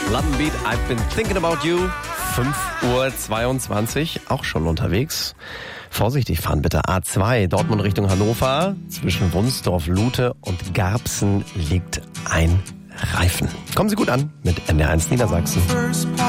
London Beat, I've been thinking about you. 5:22 Uhr, auch schon unterwegs. Vorsichtig fahren bitte. A2, Dortmund Richtung Hannover. Zwischen Wunsdorf, Lute und Garbsen liegt ein Reifen. Kommen Sie gut an mit NDR1 Niedersachsen.